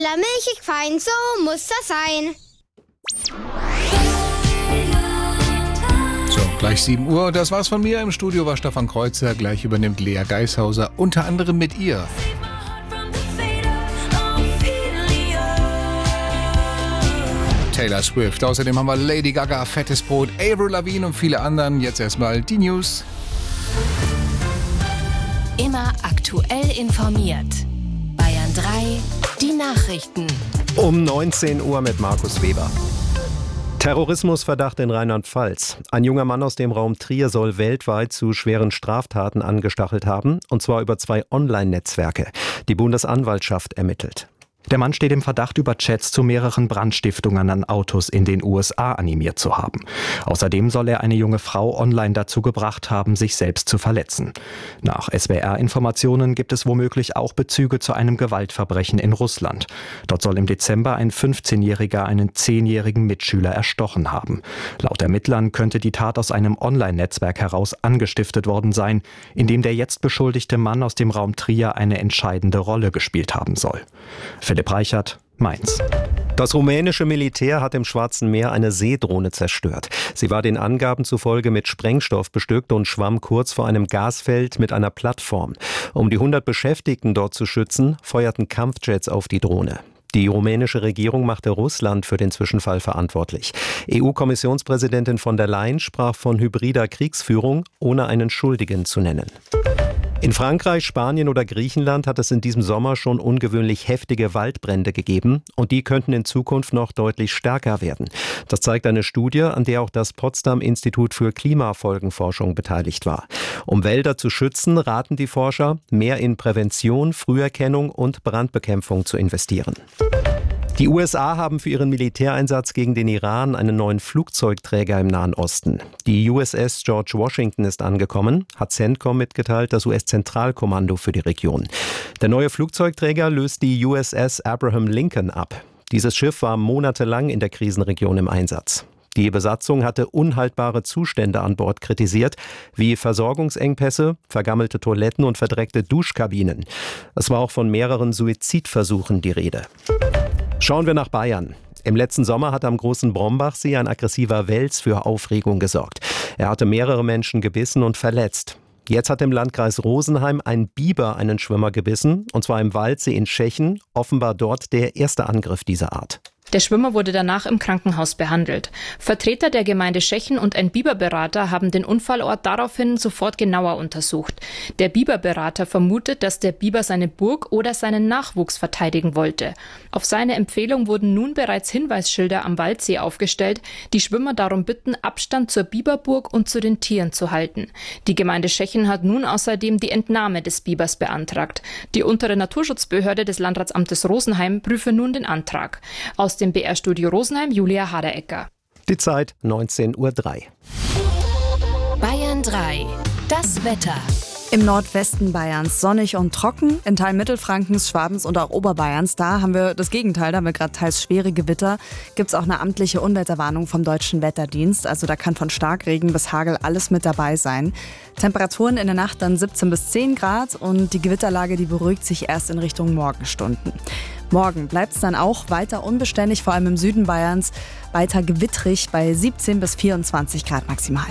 milchig fein, so muss das sein. So, gleich 7 Uhr. Das war's von mir. Im Studio war Stefan Kreuzer. Gleich übernimmt Lea Geishauser, unter anderem mit ihr. Taylor Swift. Außerdem haben wir Lady Gaga, Fettes Brot, Avril Lavigne und viele anderen. Jetzt erstmal die News. Immer aktuell informiert. Bayern 3, die Nachrichten. Um 19 Uhr mit Markus Weber. Terrorismusverdacht in Rheinland-Pfalz. Ein junger Mann aus dem Raum Trier soll weltweit zu schweren Straftaten angestachelt haben, und zwar über 2 Online-Netzwerke. Die Bundesanwaltschaft ermittelt. Der Mann steht im Verdacht, über Chats zu mehreren Brandstiftungen an Autos in den USA animiert zu haben. Außerdem soll er eine junge Frau online dazu gebracht haben, sich selbst zu verletzen. Nach SWR-Informationen gibt es womöglich auch Bezüge zu einem Gewaltverbrechen in Russland. Dort soll im Dezember ein 15-Jähriger einen 10-jährigen Mitschüler erstochen haben. Laut Ermittlern könnte die Tat aus einem Online-Netzwerk heraus angestiftet worden sein, in dem der jetzt beschuldigte Mann aus dem Raum Trier eine entscheidende Rolle gespielt haben soll. Philipp Reichert, Mainz. Das rumänische Militär hat im Schwarzen Meer eine Seedrohne zerstört. Sie war den Angaben zufolge mit Sprengstoff bestückt und schwamm kurz vor einem Gasfeld mit einer Plattform. Um die 100 Beschäftigten dort zu schützen, feuerten Kampfjets auf die Drohne. Die rumänische Regierung machte Russland für den Zwischenfall verantwortlich. EU-Kommissionspräsidentin von der Leyen sprach von hybrider Kriegsführung, ohne einen Schuldigen zu nennen. In Frankreich, Spanien oder Griechenland hat es in diesem Sommer schon ungewöhnlich heftige Waldbrände gegeben, und die könnten in Zukunft noch deutlich stärker werden. Das zeigt eine Studie, an der auch das Potsdam-Institut für Klimafolgenforschung beteiligt war. Um Wälder zu schützen, raten die Forscher, mehr in Prävention, Früherkennung und Brandbekämpfung zu investieren. Die USA haben für ihren Militäreinsatz gegen den Iran einen neuen Flugzeugträger im Nahen Osten. Die USS George Washington ist angekommen, hat CENTCOM mitgeteilt, das US-Zentralkommando für die Region. Der neue Flugzeugträger löst die USS Abraham Lincoln ab. Dieses Schiff war monatelang in der Krisenregion im Einsatz. Die Besatzung hatte unhaltbare Zustände an Bord kritisiert, wie Versorgungsengpässe, vergammelte Toiletten und verdreckte Duschkabinen. Es war auch von mehreren Suizidversuchen die Rede. Schauen wir nach Bayern. Im letzten Sommer hat am großen Brombachsee ein aggressiver Wels für Aufregung gesorgt. Er hatte mehrere Menschen gebissen und verletzt. Jetzt hat im Landkreis Rosenheim ein Biber einen Schwimmer gebissen, und zwar im Waldsee in Schechen, offenbar dort der erste Angriff dieser Art. Der Schwimmer wurde danach im Krankenhaus behandelt. Vertreter der Gemeinde Schechen und ein Biberberater haben den Unfallort daraufhin sofort genauer untersucht. Der Biberberater vermutet, dass der Biber seine Burg oder seinen Nachwuchs verteidigen wollte. Auf seine Empfehlung wurden nun bereits Hinweisschilder am Waldsee aufgestellt, die Schwimmer darum bitten, Abstand zur Biberburg und zu den Tieren zu halten. Die Gemeinde Schechen hat nun außerdem die Entnahme des Bibers beantragt. Die untere Naturschutzbehörde des Landratsamtes Rosenheim prüfe nun den Antrag. Aus dem BR-Studio Rosenheim, Julia Haderecker. Die Zeit 19:03 Uhr. Bayern 3, das Wetter. Im Nordwesten Bayerns sonnig und trocken, in Teilen Mittelfrankens, Schwabens und auch Oberbayerns, da haben wir das Gegenteil, da haben wir gerade teils schwere Gewitter. Gibt es auch eine amtliche Unwetterwarnung vom Deutschen Wetterdienst, also da kann von Starkregen bis Hagel alles mit dabei sein. Temperaturen in der Nacht dann 17 bis 10 Grad und die Gewitterlage, die beruhigt sich erst in Richtung Morgenstunden. Morgen bleibt es dann auch weiter unbeständig, vor allem im Süden Bayerns, weiter gewittrig bei 17 bis 24 Grad maximal.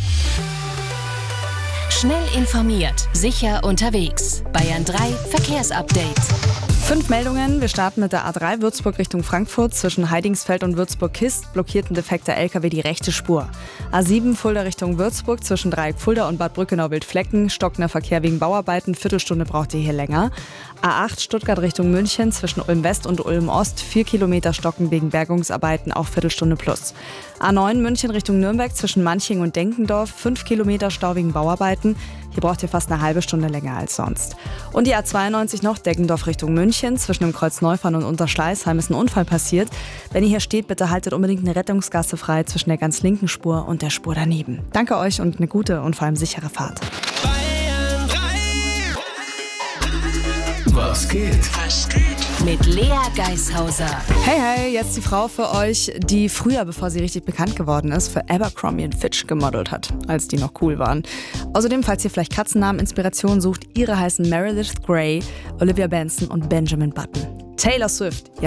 Schnell informiert, sicher unterwegs. Bayern 3 Verkehrsupdate. 5 Meldungen. Wir starten mit der A3 Würzburg Richtung Frankfurt. Zwischen Heidingsfeld und Würzburg-Kist blockiert ein defekter LKW die rechte Spur. A7 Fulda Richtung Würzburg zwischen Dreieck Fulda und Bad Brückenau-Wildflecken. Stockender Verkehr wegen Bauarbeiten. Viertelstunde braucht ihr hier länger. A8 Stuttgart Richtung München zwischen Ulm-West und Ulm-Ost. 4 Kilometer Stocken wegen Bergungsarbeiten, auch Viertelstunde plus. A9 München Richtung Nürnberg zwischen Manching und Denkendorf. 5 Kilometer Stau wegen Bauarbeiten. Hier braucht ihr fast eine halbe Stunde länger als sonst. Und die A92 noch, Deggendorf Richtung München. Zwischen dem Kreuz Neufahren und Unterschleißheim ist ein Unfall passiert. Wenn ihr hier steht, bitte haltet unbedingt eine Rettungsgasse frei zwischen der ganz linken Spur und der Spur daneben. Danke euch und eine gute und vor allem sichere Fahrt. Bayern 3. Was geht? Mit Lea Geishauser. Hey, jetzt die Frau für euch, die früher, bevor sie richtig bekannt geworden ist, für Abercrombie & Fitch gemodelt hat, als die noch cool waren. Außerdem, falls ihr vielleicht Katzennamen-Inspiration sucht, ihre heißen Meredith Grey, Olivia Benson und Benjamin Button. Taylor Swift.